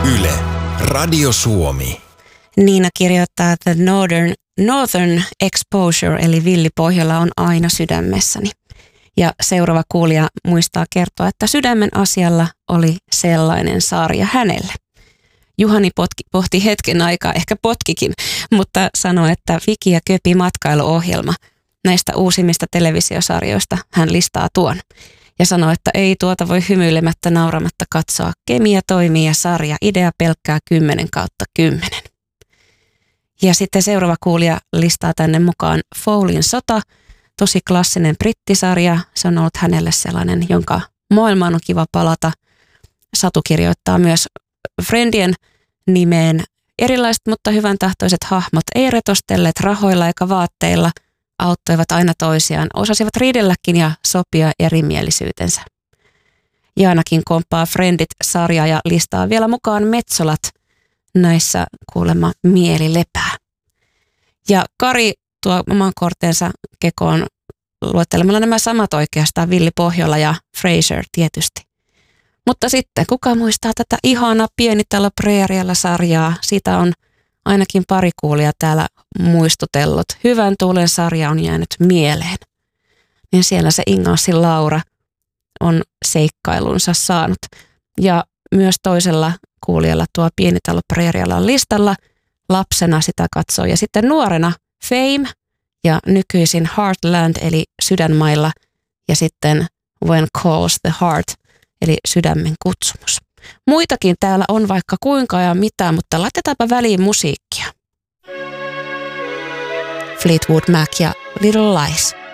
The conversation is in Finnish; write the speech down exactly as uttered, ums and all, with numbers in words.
Yle, Radio Suomi. Niina kirjoittaa, että Northern, Northern Exposure eli Villi Pohjola on aina sydämessäni. Ja seuraava kuulija muistaa kertoa, että Sydämen asialla oli sellainen sarja hänelle. Juhani potki, pohti hetken aikaa, ehkä potkikin, mutta sanoi, että Viki ja Köpi matkailuohjelma näistä uusimmista televisiosarjoista hän listaa tuon. Ja sanoi, että ei tuota voi hymyilemättä nauramatta katsoa. Kemia toimii ja sarja, idea pelkkää kymmenen kautta kymmenen. Ja sitten seuraava kuulija listaa tänne mukaan Foulin sota, tosi klassinen brittisarja. Se on ollut hänelle sellainen, jonka maailmaan on kiva palata. Satu kirjoittaa myös Friendien nimeen. Erilaiset, mutta hyvän tahtoiset hahmot ei retostelleet rahoilla eikä vaatteilla, auttoivat aina toisiaan, osasivat riidelläkin ja sopia erimielisyytensä. Jaanakin komppaa Friendit-sarjaa ja listaa vielä mukaan Metsolat, näissä kuulemma mieli lepää. Ja Kari tuo oman kortensa kekoon luettelemalla nämä samat oikeastaan, Villi Pohjola ja Frasier tietysti. Mutta sitten, kuka muistaa tätä ihanaa Pienitalo Preerialla sarjaa? Siitä on ainakin pari kuulijaa täällä muistutellut. Hyvän tuulen sarja on jäänyt mieleen. Niin siellä se Ingalsin Laura on seikkailunsa saanut. Ja myös toisella kuulijalla tuo Pienitalo Preerialla on listalla. Lapsena sitä katsoo. Ja sitten nuorena Fame ja nykyisin Heartland eli Sydänmailla. Ja sitten When Calls the Heart eli Sydämen kutsumus. Muitakin täällä on vaikka kuinka ja mitä, mutta laitetaanpa väliin musiikkia. Fleetwood Mac ja Little Lies.